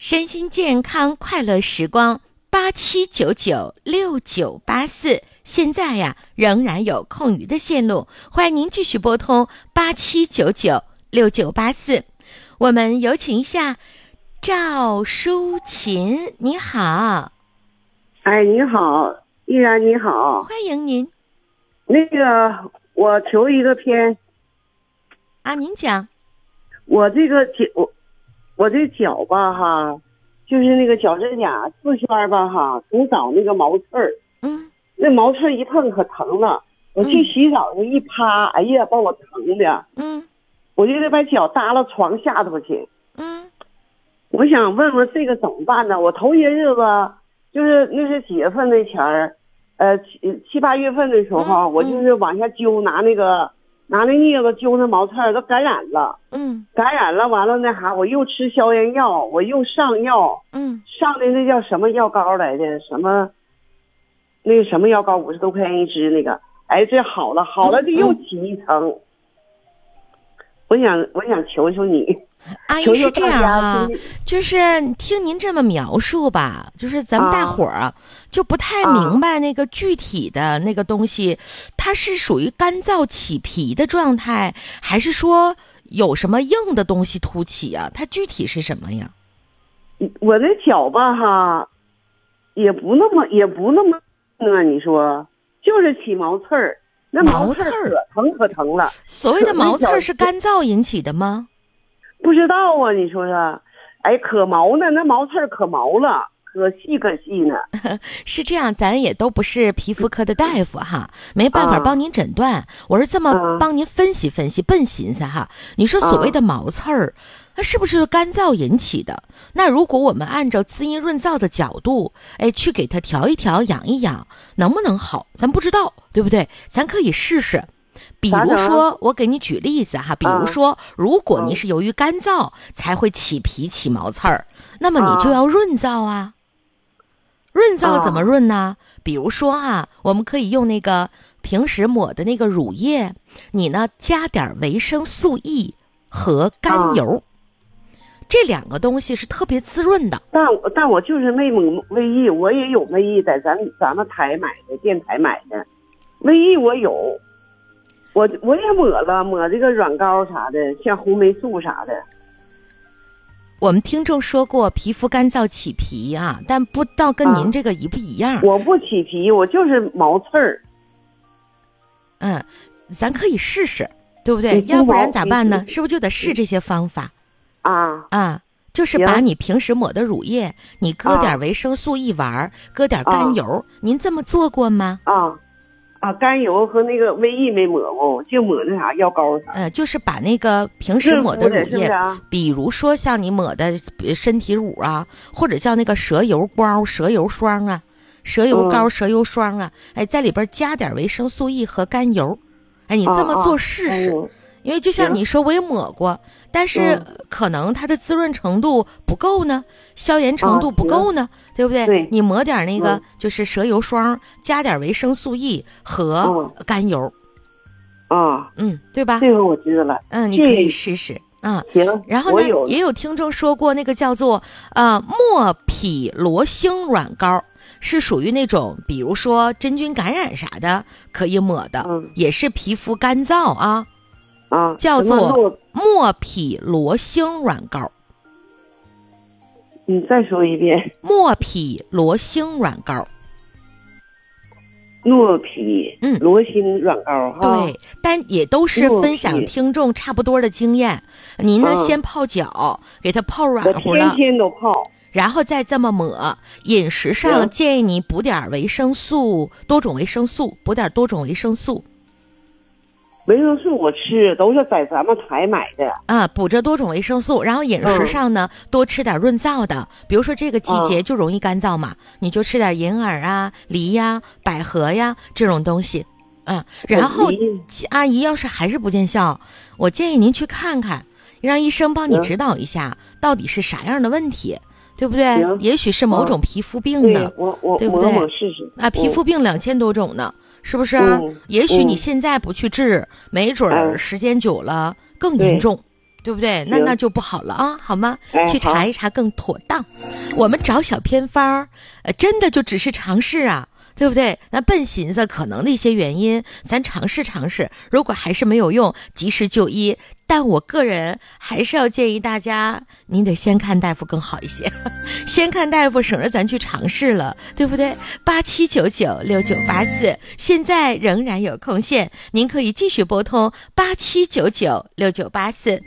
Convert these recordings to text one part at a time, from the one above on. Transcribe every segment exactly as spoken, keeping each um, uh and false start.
身心健康快乐时光，八七九九六九八四。现在呀，仍然有空余的线路，欢迎您继续拨通八七九九六九八四。我们有请一下赵淑琴，你好。 哎，你好，依然你好， 欢迎您。 那个，我求一个偏啊，您讲。 我这个脚，我我这脚吧哈，就是那个脚趾甲四圈吧哈，总长那个毛刺儿。 嗯。 那毛刺一碰可疼了，我去洗澡时一趴，哎呀，把我疼的。 嗯。 我就得把脚搭到床下头去。 嗯。 我想问问这个怎么办呢？我头些日子就是那是几月份那前儿，呃七七八月份的时候， 嗯、 我就是往下揪，拿那个拿那镊子揪那毛刺儿都感染了。 嗯。 感染了，完了那哈，我又吃消炎药，我又上药。 嗯。 上的那叫什么药膏来的？什么？那个什么药膏五十多块钱一支那个，哎，这好了，好了，就又起一层。嗯、我想，我想求求你， 阿姨是这样啊，就是听您这么描述吧，就是咱们大伙儿、啊、就不太明白那个具体的那个东西，啊、它是属于干燥起皮的状态，还是说有什么硬的东西凸起啊？它具体是什么呀？ 我的脚吧哈，也不那么，也不那么。那你说就是起毛刺儿，那毛刺儿可疼可疼了。 所谓的毛刺儿是干燥引起的吗？ 不知道啊，你说说，哎，可毛呢，那毛刺儿可毛了，可细可细呢。 是这样，咱也都不是皮肤科的大夫哈，没办法帮您诊断。啊、我是这么帮您分析分析，笨寻思哈。你说所谓的毛刺儿。它是不是干燥引起的？那如果我们按照滋阴润燥的角度，哎，去给它调一调、养一养，能不能好？咱不知道，对不对？咱可以试试。比如说，我给你举例子哈，比如说，如果你是由于干燥才会起皮起毛刺儿，那么你就要润燥啊。润燥怎么润呢？比如说啊，我们可以用那个平时抹的那个乳液，你呢加点维生素 E 和甘油。这两个东西是特别滋润的， 但但我就是没抹威 E， 我也有威 E， 在咱咱们台买的，电台买的威 E 我有，我我也抹了，抹这个软膏啥的，像红霉素啥的。 我们听众说过皮肤干燥起皮啊，但不知道跟您这个一不一样。 啊、我不起皮，我就是毛刺儿。 嗯，咱可以试试，对不对？要不然咋办呢？是不是就得试这些方法？ 啊啊，就是把你平时抹的乳液，你搁点维生素一丸，啊、搁点甘油，啊、您这么做过吗？ 啊啊，甘油和那个威 E 没抹过，就抹那啥药膏啥。 呃，就是把那个平时抹的乳液， 是是啊、 比如说像你抹的身体乳啊，或者叫那个蛇油膏、蛇油霜啊、蛇油膏、嗯、蛇油霜啊，哎，在里边加点维生素 E 和甘油，哎，你这么做试试。啊啊因为就像你说，我也抹过，但是可能它的滋润程度不够呢，消炎程度不够呢，啊、对不对？ 对， 你抹点那个就是蛇油霜，加点维生素 E 和甘油。 啊， 嗯，对吧？ 这个我知道了。 嗯，你可以试试啊。 行。 然后呢，有也有听众说过，那个叫做呃莫匹罗星软膏。是属于那种，比如说真菌感染啥的可以抹的， 嗯、 也是皮肤干燥啊。 啊， 叫做莫匹罗星软膏。 你再说一遍。 莫匹罗星软膏。 诺匹嗯罗星软膏哈。 对，但也都是分享听众差不多的经验。您呢，先泡脚，给它泡软乎了。 我天天都泡。 然后再这么抹，饮食上建议你补点维生素，多种维生素，补点多种维生素。 维生素我吃都是在咱们台买的啊，补着多种维生素，然后饮食上呢、嗯、多吃点润燥的，比如说这个季节就容易干燥嘛，啊、你就吃点银耳啊、梨呀、百合呀这种东西，嗯，然后阿姨要是还是不见效，我建议您去看看，让医生帮你指导一下，到底是啥样的问题。对不对？也许是某种皮肤病呢， 对我我对不对？ 我我试试啊，皮肤病两千多种呢，是不是？ 嗯、 也许你现在不去治，嗯、没准儿时间久了更严重， 对不对？那那就不好了啊，好吗？ 哎、 去查一查更妥当。我们找小偏方，呃，真的就只是尝试啊，对不对？那笨寻思可能的一些原因，咱尝试尝试，如果还是没有用，及时就医。但我个人还是要建议大家，您得先看大夫更好一些，先看大夫省着咱去尝试了，对不对？八七九九六九八四，现在仍然有空线，您可以继续拨通八七九九六九八四。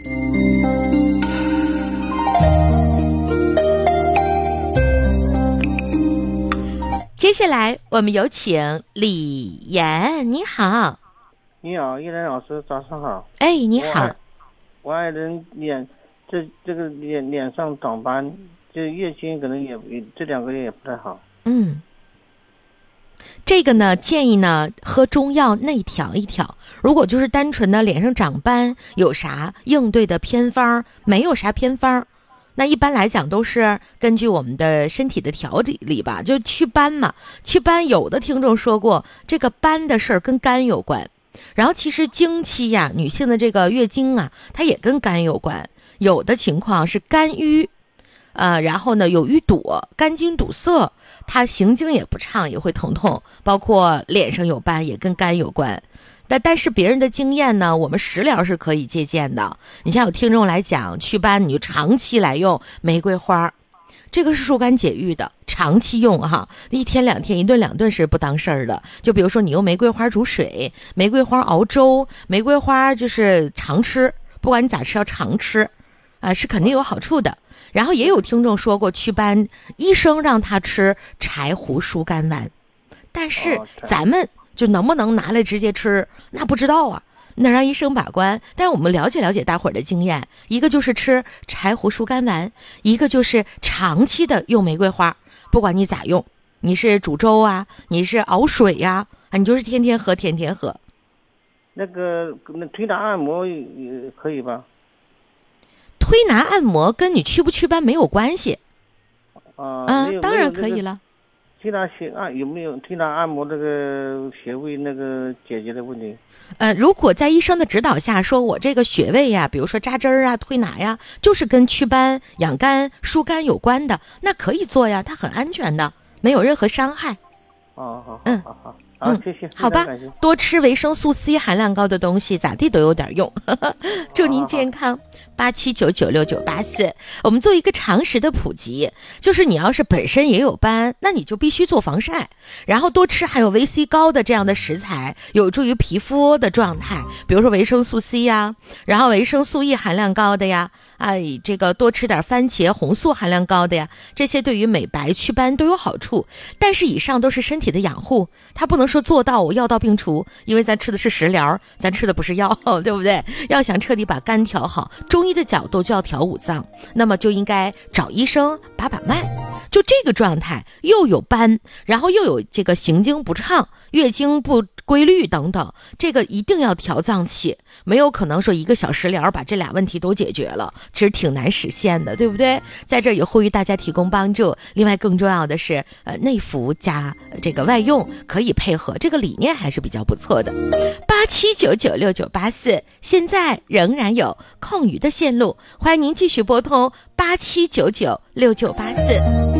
接下来我们有请李岩，你好。 你好，叶兰老师，早上好。 哎，你好。 我爱人脸这这个脸脸上长斑，这月经可能也这两个月也不太好。 嗯，这个呢，建议呢喝中药内调一调。如果就是单纯的脸上长斑，有啥应对的偏方？没有啥偏方。那一般来讲都是根据我们的身体的调理吧，就祛斑嘛。祛斑有的听众说过，这个斑的事儿跟肝有关。然后其实经期呀，女性的这个月经啊，它也跟肝有关。有的情况是肝郁，呃，然后呢有淤堵，肝经堵塞，它行经也不畅，也会疼痛，包括脸上有斑也跟肝有关。但但是别人的经验呢，我们食疗是可以借鉴的。你像有听众来讲祛斑，你就长期来用玫瑰花，这个是疏肝解郁的，长期用哈，一天两天一顿两顿是不当事儿的。就比如说你用玫瑰花煮水，玫瑰花熬粥，玫瑰花就是常吃，不管你咋吃要常吃啊、呃，是肯定有好处的。然后也有听众说过祛斑，医生让他吃柴胡疏肝丸，但是咱们就能不能拿来直接吃，那不知道啊，那让医生把关。但是我们了解了解大伙儿的经验，一个就是吃柴胡疏肝丸，一个就是长期的用玫瑰花。不管你咋用，你是煮粥啊，你是熬水呀、啊，啊，你就是天天喝天天喝。 那个那推拿按摩也可以吧？ 推拿按摩跟你祛不祛斑没有关系。 啊、 呃，当然可以了。 推拿穴按有没有推拿按摩这个穴位那个解决的问题？ 呃，如果在医生的指导下，说我这个穴位呀，比如说扎针儿啊、推拿呀，就是跟祛斑、养肝、疏肝有关的，那可以做呀，它很安全的，没有任何伤害。 哦，好， 嗯， 好好，好，谢谢， 好吧，多吃维生素 C 含量高的东西，咋地都有点用。祝您健康。八七九九六九八四，我们做一个常识的普及，就是你要是本身也有斑，那你就必须做防晒，然后多吃含有维 C 高的这样的食材，有助于皮肤的状态，比如说维生素 C 呀，然后维生素 E 含量高的呀，哎，这个多吃点番茄红素含量高的呀，这些对于美白祛斑都有好处。但是以上都是身体的养护，它不能说做到我药到病除，因为咱吃的是食疗，咱吃的不是药，对不对？要想彻底把肝调好，中医的角度就要调五脏，那么就应该找医生把把脉。就这个状态，又有斑，然后又有这个行经不畅、月经不规律等等，这个一定要调脏气，没有可能说一个小食疗把这俩问题都解决了，其实挺难实现的，对不对？在这儿也呼吁大家提供帮助。另外更重要的是，呃，内服加这个外用可以配合，这个理念还是比较不错的。八七九九六九八四，现在仍然有空余的线路，欢迎您继续拨通八七九九六九八四。